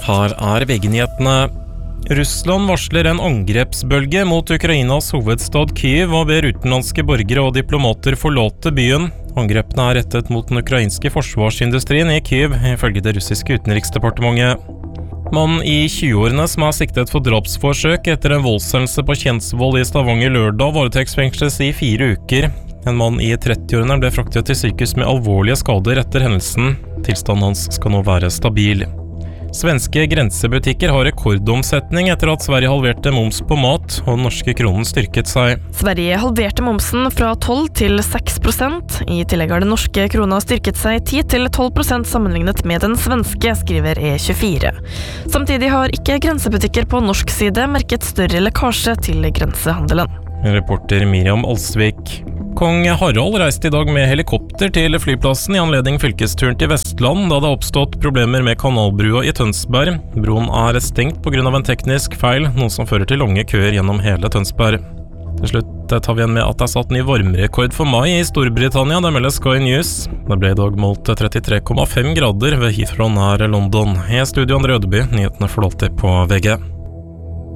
Her VG-nyhetene. Russland varsler en angrepsbølge mot Ukrainas hovedstad Kyiv og ber utenlandske borgere og diplomater forlate byen. Angrepene rettet mot den ukrainske forsvarsindustrien i Kyiv, ifølge det russiske utenriksdepartementet. Mann i 20-årene som siktet for drapsforsøk etter en voldshendelse på Kjensvoll i Stavanger lørdag, varetektsfengsles i 4 uker. En mann i 30-årene ble fraktet til sykehus med alvorlige skader etter hendelsen. Tilstanden hans skal nå være stabil. Svenske grensebutikker har rekordomsetning etter at Sverige halverte moms på mat, og den norske kronen styrket seg. Sverige halverte momsen fra 12% til 6%. I tillegg har den norske krona styrket seg 10% til 12% sammenlignet med den svenske, skriver E24. Samtidig har ikke grensebutikker på norsk side merket større lekkasje til grensehandelen. Reporter Miriam Alsvik. Kong Harald reiste i dag med helikopter til flyplassen i anledning fylkesturen til Vestland, da det har oppstått problemer med kanalbrua i Tønsberg. Broen stengt på grunn av en teknisk feil, noe som fører til lange køer gjennom hele Tønsberg. Til slutt tar vi igjen med at det satt ny varmerekord for mai i Storbritannia, det melder Sky News. Det ble i dag målt 33,5 grader ved Heathrow nær London. I studio André Ødeby, nyhetene får alltid på VG.